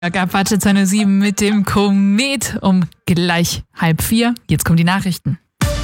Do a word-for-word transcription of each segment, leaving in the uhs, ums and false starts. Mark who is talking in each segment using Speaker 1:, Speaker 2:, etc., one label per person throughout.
Speaker 1: Apache zweihundertsieben mit dem Komet um gleich halb vier. Jetzt kommen die Nachrichten.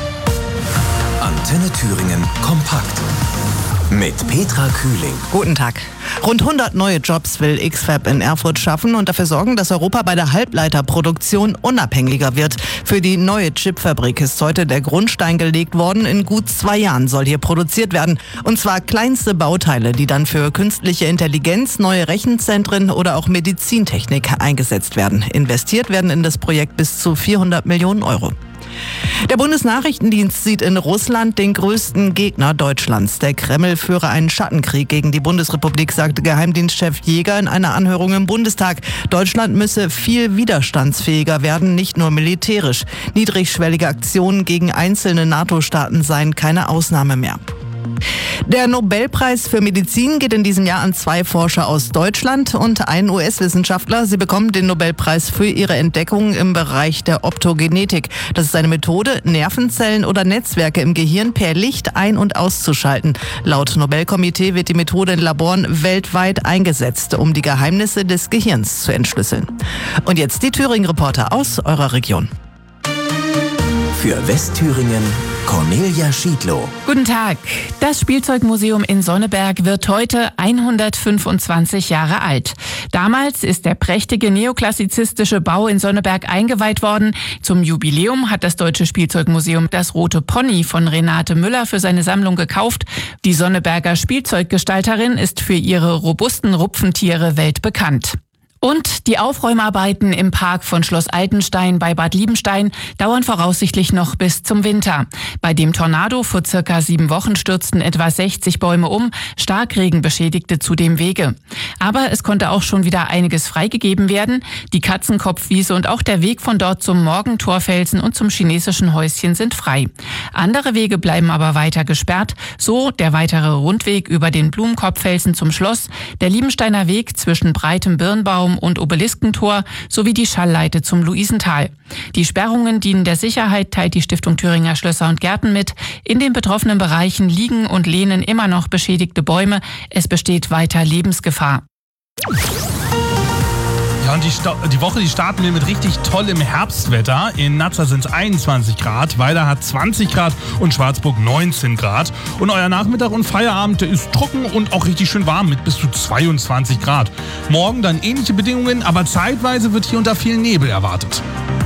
Speaker 2: Antenne Thüringen kompakt mit Petra Kühling.
Speaker 3: Guten Tag. Rund hundert neue Jobs will X F A B in Erfurt schaffen und dafür sorgen, dass Europa bei der Halbleiterproduktion unabhängiger wird. Für die neue Chipfabrik ist heute der Grundstein gelegt worden. In gut zwei Jahren soll hier produziert werden. Und zwar kleinste Bauteile, die dann für künstliche Intelligenz, neue Rechenzentren oder auch Medizintechnik eingesetzt werden. Investiert werden in das Projekt bis zu vierhundert Millionen Euro. Der Bundesnachrichtendienst sieht in Russland den größten Gegner Deutschlands. Der Kreml führe einen Schattenkrieg gegen die Bundesrepublik, sagte Geheimdienstchef Jäger in einer Anhörung im Bundestag. Deutschland müsse viel widerstandsfähiger werden, nicht nur militärisch. Niedrigschwellige Aktionen gegen einzelne NATO-Staaten seien keine Ausnahme mehr. Der Nobelpreis für Medizin geht in diesem Jahr an zwei Forscher aus Deutschland und einen U S-Wissenschaftler. Sie bekommen den Nobelpreis für ihre Entdeckungen im Bereich der Optogenetik. Das ist eine Methode, Nervenzellen oder Netzwerke im Gehirn per Licht ein- und auszuschalten. Laut Nobelkomitee wird die Methode in Laboren weltweit eingesetzt, um die Geheimnisse des Gehirns zu entschlüsseln. Und jetzt die Thüringen-Reporter aus eurer Region.
Speaker 2: Für Westthüringen Cornelia Schiedlow.
Speaker 4: Guten Tag. Das Spielzeugmuseum in Sonneberg wird heute hundertfünfundzwanzig Jahre alt. Damals ist der prächtige neoklassizistische Bau in Sonneberg eingeweiht worden. Zum Jubiläum hat das Deutsche Spielzeugmuseum das Rote Pony von Renate Müller für seine Sammlung gekauft. Die Sonneberger Spielzeuggestalterin ist für ihre robusten Rupfentiere weltbekannt. Und die Aufräumarbeiten im Park von Schloss Altenstein bei Bad Liebenstein dauern voraussichtlich noch bis zum Winter. Bei dem Tornado vor circa sieben Wochen stürzten etwa sechzig Bäume um, Starkregen beschädigte zudem Wege. Aber es konnte auch schon wieder einiges freigegeben werden. Die Katzenkopfwiese und auch der Weg von dort zum Morgentorfelsen und zum chinesischen Häuschen sind frei. Andere Wege bleiben aber weiter gesperrt, so der weitere Rundweg über den Blumenkopffelsen zum Schloss, der Liebensteiner Weg zwischen breitem Birnbaum und Obeliskentor sowie die Schallleite zum Luisental. Die Sperrungen dienen der Sicherheit, teilt die Stiftung Thüringer Schlösser und Gärten mit. In den betroffenen Bereichen liegen und lehnen immer noch beschädigte Bäume. Es besteht weiter Lebensgefahr.
Speaker 5: Ja, und die, Sta- die Woche, die starten wir mit richtig tollem Herbstwetter. In Nazza sind es einundzwanzig Grad, Weiler hat zwanzig Grad und Schwarzburg neunzehn Grad. Und euer Nachmittag und Feierabend, der ist trocken und auch richtig schön warm mit bis zu zweiundzwanzig Grad. Morgen dann ähnliche Bedingungen, aber zeitweise wird hier unter viel Nebel erwartet.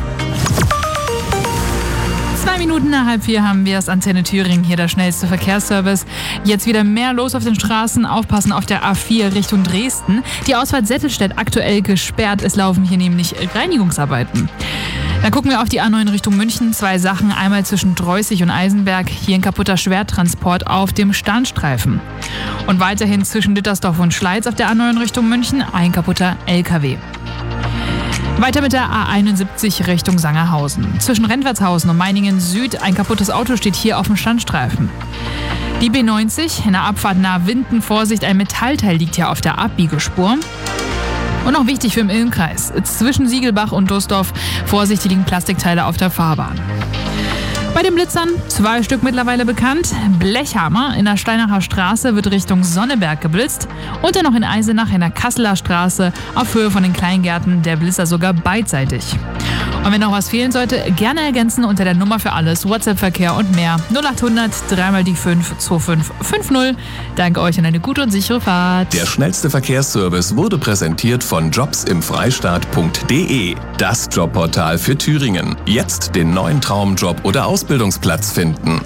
Speaker 1: Zwei Minuten nach halb vier haben wir es. Antenne Thüringen, hier der schnellste Verkehrsservice. Jetzt wieder mehr los auf den Straßen. Aufpassen auf der A vier Richtung Dresden. Die Ausfahrt Settelstedt aktuell gesperrt. Es laufen hier nämlich Reinigungsarbeiten. Dann gucken wir auf die A neun Richtung München. Zwei Sachen. Einmal zwischen Dreußig und Eisenberg. Hier ein kaputter Schwertransport auf dem Standstreifen. Und weiterhin zwischen Dittersdorf und Schleiz auf der A neun Richtung München. Ein kaputter L K W. Weiter mit der A einundsiebzig Richtung Sangerhausen. Zwischen Rentwertshausen und Meiningen Süd ein kaputtes Auto steht hier auf dem Standstreifen. Die B neunzig in der Abfahrt nahe Winden, Vorsicht, ein Metallteil liegt hier auf der Abbiegespur. Und noch wichtig für im Ilmkreis, zwischen Siegelbach und Dusdorf, Vorsicht, hier liegen Plastikteile auf der Fahrbahn. Bei den Blitzern, zwei Stück mittlerweile bekannt. Blechhammer in der Steinacher Straße wird Richtung Sonneberg geblitzt. Und dann noch in Eisenach in der Kasseler Straße auf Höhe von den Kleingärten der Blitzer sogar beidseitig. Und wenn noch was fehlen sollte, gerne ergänzen unter der Nummer für alles, WhatsApp-Verkehr und mehr. null achthundert drei mal die fünf zwei fünf fünf null. Danke euch und eine gute und sichere Fahrt.
Speaker 2: Der schnellste Verkehrsservice wurde präsentiert von jobsimfreistaat punkt de. Das Jobportal für Thüringen. Jetzt den neuen Traumjob oder Ausbildungsplatz finden.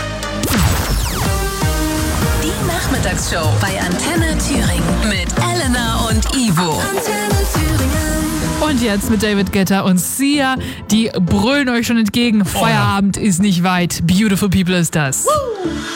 Speaker 6: Die Nachmittagsshow bei Antenne Thüringen mit Elena und Ivo. Antenne Thüringen.
Speaker 1: Und jetzt mit David Guetta und Sia. Die brüllen euch schon entgegen. Feierabend ist nicht weit. Beautiful People ist das. Woo!